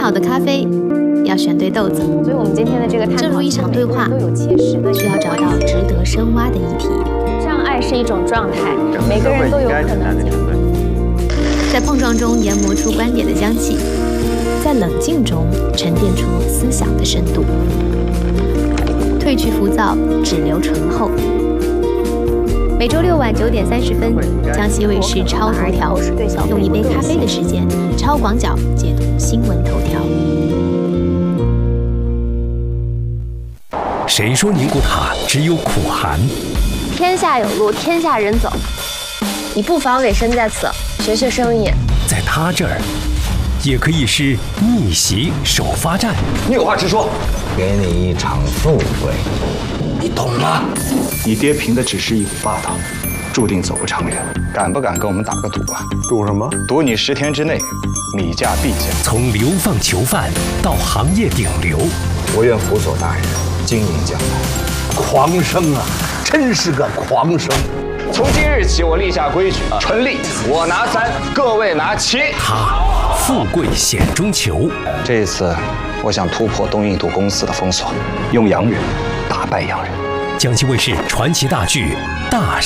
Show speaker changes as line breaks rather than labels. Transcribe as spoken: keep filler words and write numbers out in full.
好的咖啡要选对豆子，
所以我们今天的这个探讨，
正如一场对话，
都有切实的
需要找到值得深挖的议题。
障碍是一种状态，每个人都有可能
在碰撞中研磨出观点的香气，在冷静中沉淀出思想的深度。褪去浮躁，只留醇厚。每周六晚九点三十分，江西卫视超头条，用一杯咖啡的时间，超广角解读新闻头条。
谁说宁古塔只有苦寒？
天下有路，天下人走。你不妨委身在此，学学生意。
在他这儿，也可以是逆袭首发战。
你有话直说。
给你一场富贵，
你懂吗？你爹凭的只是一股霸道，注定走不长远。敢不敢跟我们打个赌啊？
赌什么？
赌你十天之内米价必降。
从流放囚犯到行业顶流，
我愿辅佐大人经营江南。
狂生啊，真是个狂生！
从今日起，我立下规矩，纯利我拿三，各位拿七。
他富贵险中求。
这一次，我想突破东印度公司的封锁，用洋人打败洋人。
江西卫视传奇大剧《大